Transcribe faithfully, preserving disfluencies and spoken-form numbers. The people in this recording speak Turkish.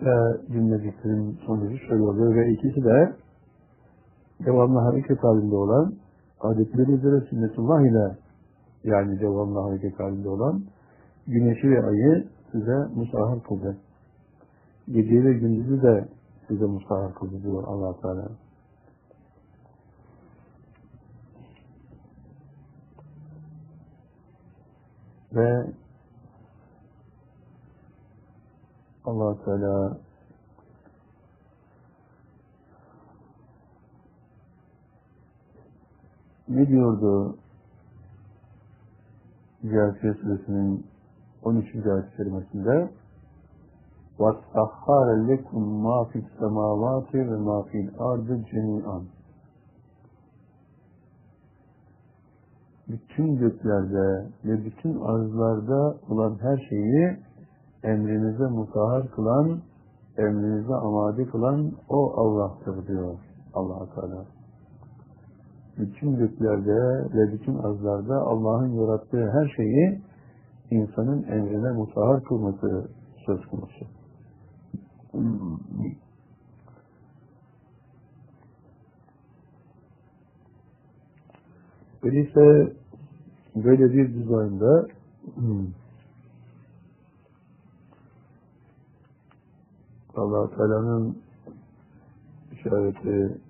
Ve cümlediklerin sonucu şöyle oluyor ve ikisi de devamlı hareket halinde olan, adetleri üzere sünnetullah ile yani devamlı hareket halinde olan güneşi ve ayı size musahhar kıldı. Geceyi ve gündüzü de size musahhar kıldı diyor Allah Teala. Ve Allah Teala ne diyordu Câsiye Suresinin on üçüncü ayet-i kerimesinde? وَاسْتَخَّارَ لَكُمْ مَا فِي السَّمَاوَاتِ وَمَا فِي الْأَرْضِ جَمِيعًا. Bütün göklerde ve bütün arzlarda olan her şeyi emrinize musahhar kılan, emrinize amade kılan o Allah'tır diyor Allah Teala. Bütün göklerde ve bütün arzlarda Allah'ın yarattığı her şeyi insanın emrine musahhar kılması söz konusu. Öyleyse böyle bir düzende Allah-u Teala'nın işareti